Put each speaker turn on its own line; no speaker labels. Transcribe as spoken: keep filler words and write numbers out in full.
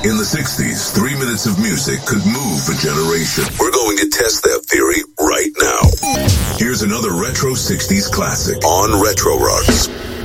In the sixties, three minutes of music could move a generation. We're going to test that theory right now. Here's another Retro sixties classic on Retro Rocks.